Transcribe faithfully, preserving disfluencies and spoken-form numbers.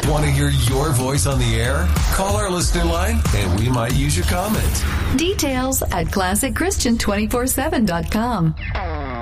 Want to hear your voice on the air? Call our listener line and we might use your comment. Details at classic christian two four seven dot com.